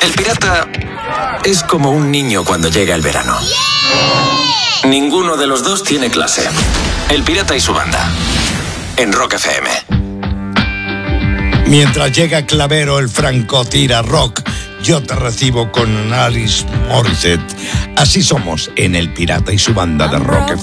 El pirata es como un niño cuando llega el verano. Ninguno de los dos tiene clase. El pirata y su banda. En Rock FM. Mientras llega Clavero, el francotira rock, yo te recibo con Alanis Morissette. Así somos en El Pirata y su banda de Rock FM.